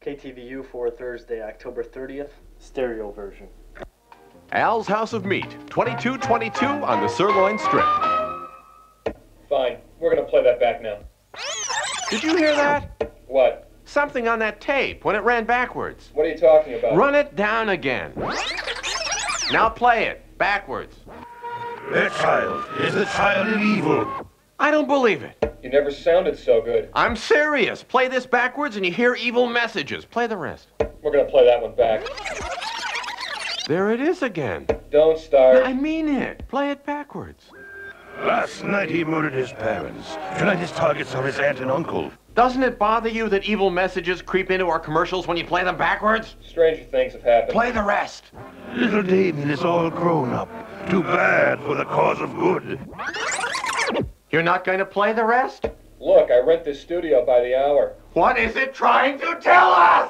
KTVU for Thursday, October 30th, stereo version. Al's House of Meat, 2222 on the Sirloin Strip. Fine. We're going to play that back now. Did you hear that? What? Something on that tape when it ran backwards. What are you talking about? Run it down again. Now play it, backwards. That child is the child of evil. I don't believe it. You never sounded so good. I'm serious. Play this backwards and you hear evil messages. Play the rest. We're going to play that one back. There it is again. Don't start. I mean it. Play it backwards. Last night he murdered his parents. Tonight his targets are his aunt and uncle. Doesn't it bother you that evil messages creep into our commercials when you play them backwards? Stranger things have happened. Play the rest. Little Damien is all grown up. Too bad for the cause of good. You're not going to play the rest? Look, I rent this studio by the hour. What is it trying to tell us?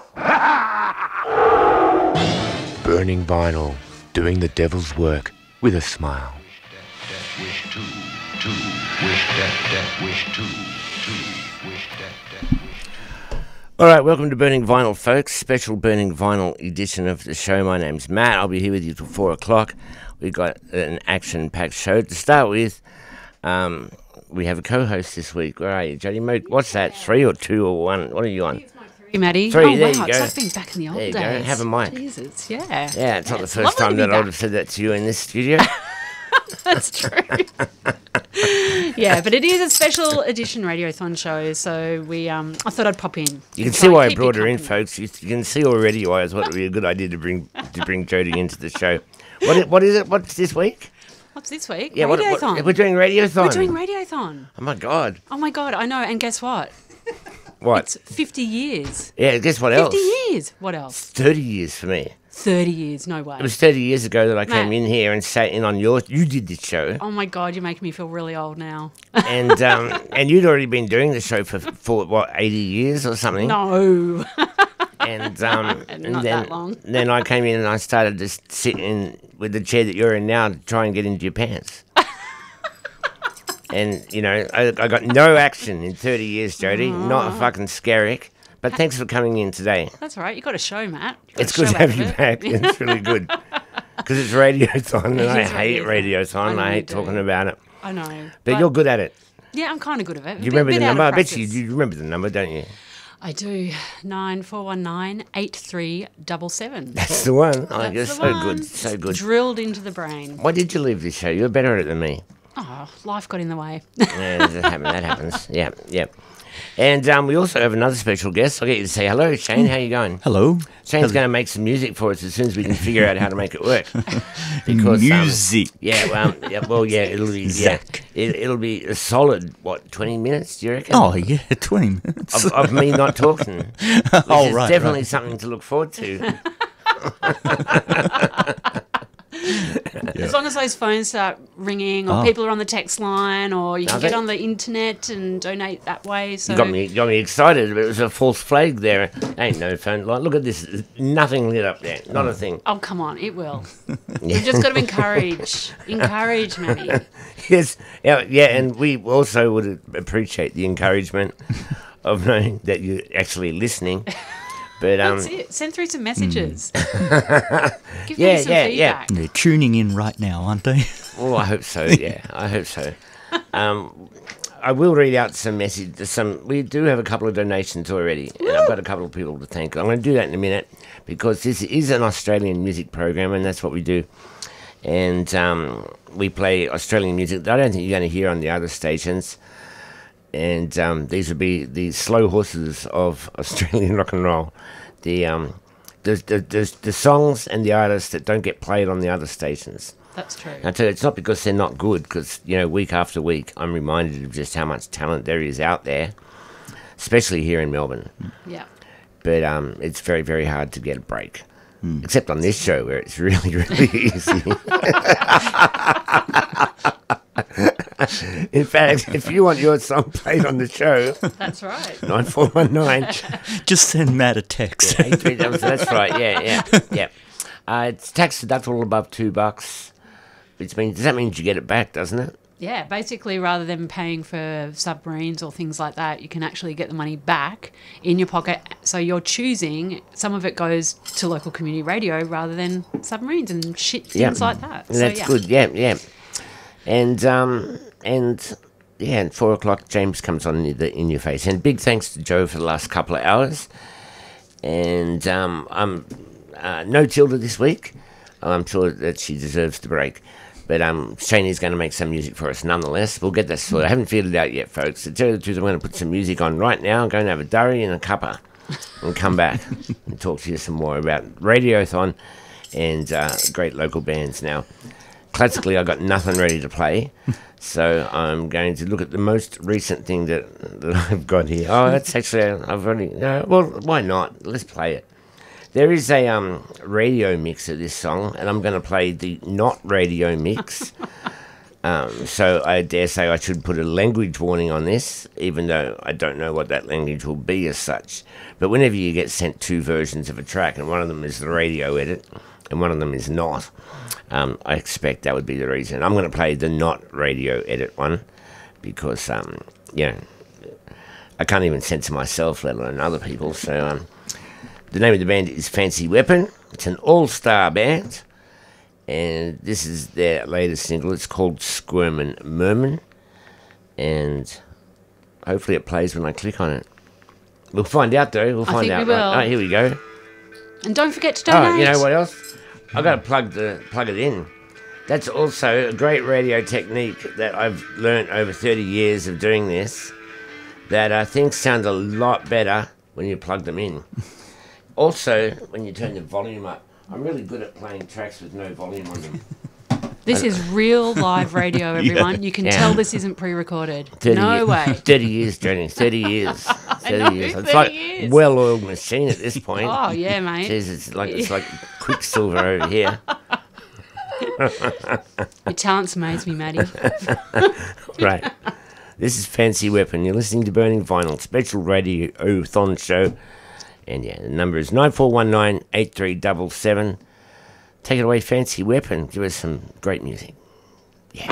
Burning vinyl, doing the devil's work with a smile. Wish to, wish that, wish to, wish that. All right, welcome to Burning Vinyl, folks. Special Burning Vinyl edition of the show. My name's Matt. I'll be here with you till 4 o'clock. We've got an action-packed show. To start with, we have a co-host this week. Where are you, Jodie? What's that, 3 or 2 or 1? What are you on? Maddie. 3, oh, there wow, you go. It's like being back in the old There you days. go, have a mic. Jesus, yeah. Yeah, it's not the it's first lovely time to be that I would back. have said that to you in this studio. That's true. Yeah, but it is a special edition Radiothon show, so I thought I'd pop in. You can see why I brought her in, folks. You can see already why I thought it would be a good idea to bring Jodie into the show. What is it? What's this week? What's this week? Yeah, Radiothon. we're doing Radiothon. We're doing Radiothon. Oh my god. Oh my god, I know. And guess what? What? It's 50 years. Yeah, guess what else? 50 years. What else? 30 years for me. 30 years. No way. It was 30 years ago that I came Matt. in here and sat in on yours. You did this show. Oh my god, you're making me feel really old now. And and you'd already been doing the show for what, 80 years or something? No. And Not then, that long. Then I came in and I started to sit in with the chair that you're in now to try and get into your pants. And, you know, I got no action in 30 years, Jodie. Not a fucking skerrick. But thanks for coming in today. That's all right. You got a show, Matt. You got It's a good show to have out you of it. back. It's really good. Because it's Radiothon, and I is hate Radiothon. I know I you hate do. talking about it. I know. But you're good at it. Yeah, I'm kind of good at it. You remember the Bit out of number? I bet you practice. remember the number, don't you? I do. 9419-8377. That's the one. Oh, That's you're the so one. good. So It's good. drilled into the brain. Why did you leave this show? You're better at it than me. Oh, life got in the way. Yeah, that happens. Yeah, yeah. And we also have another special guest. I'll get you to say hello, Shane. How you going? Hello. Shane's going to make some music for us as soon as we can figure out how to make it work. Because Music. It'll be it'll be a solid 20 minutes. Do you reckon? Oh, yeah, 20 minutes. Of me not talking. Which Oh, is right, definitely right. something to look forward to. As long as those phones start ringing or people are on the text line or you can Are they? get on the internet and donate that way. So You got me excited, but it was a false flag there. Ain't no phone line. Look at this. There's nothing lit up there. Not a thing. Oh, come on. It will. You've just got to encourage, Maddie. Yes. Yeah, and we also would appreciate the encouragement of knowing that you're actually listening. But That's it. Send through some messages. Give Yeah, me some yeah, feedback. They're tuning in right now, aren't they? Oh, I hope so. Yeah, I hope so. I will read out some messages. We do have a couple of donations already, and I've got a couple of people to thank. I'm going to do that in a minute because this is an Australian music program, and that's what we do. And we play Australian music that I don't think you're going to hear on the other stations. And these would be the slow horses of Australian rock and roll. The songs and the artists that don't get played on the other stations. That's true. I tell you, it's not because they're not good, because, you know, week after week, I'm reminded of just how much talent there is out there, especially here in Melbourne. Yeah. But it's very, very hard to get a break. Except on this show, where it's really, really easy. In fact, if you want your song played on the show, That's right. 9419. Just send Matt a text. That's right, yeah. It's tax deductible above $2. Which means, that means you get it back, doesn't it? Yeah, basically, rather than paying for submarines or things like that, you can actually get the money back in your pocket. So you're choosing, some of it goes to local community radio rather than submarines and things like that. That's good. Yeah. And at 4 o'clock, James comes on in your face. And big thanks to Joe for the last couple of hours. And I'm no Tilda this week. I'm sure that she deserves the break. But Shane's going to make some music for us nonetheless. We'll get that sorted. I haven't figured it out yet, folks. To tell you the truth, I'm going to put some music on right now. I'm going to have a durry and a cuppa and come back and talk to you some more about Radiothon and great local bands. Now, classically, I've got nothing ready to play, so I'm going to look at the most recent thing that I've got here. Oh, that's actually, I've already, no, well, why not? Let's play it. There is a radio mix of this song, and I'm going to play the not radio mix. So I dare say I should put a language warning on this, even though I don't know what that language will be as such. But whenever you get sent two versions of a track, and one of them is the radio edit, and one of them is not, I expect that would be the reason. I'm going to play the not radio edit one, because, I can't even censor myself, let alone other people, so... The name of the band is Fancy Weapon. It's an all-star band, and this is their latest single. It's called Squirmin' Mermin, and hopefully it plays when I click on it. We'll find out, though. We'll find out. We will. Right. Oh, here we go. And don't forget to donate. Oh, you know what else? I've got to plug it in. That's also a great radio technique that I've learnt over 30 years of doing this, that things sound a lot better when you plug them in. Also, when you turn the volume up, I'm really good at playing tracks with no volume on them. This is real live radio, everyone. You can tell this isn't pre-recorded. No way. 30 years, Jenny. 30 years. 30 years. It's 30 like years. well-oiled machine at this point. Oh, yeah, mate. Jeez, it's like Quicksilver over here. Your talents amaze me, Maddie. Right. This is Fancy Weapon. You're listening to Burning Vinyl, special radio-thon show. And yeah, the number is 9419 8377. Take it away, Fancy Weapon. Give us some great music.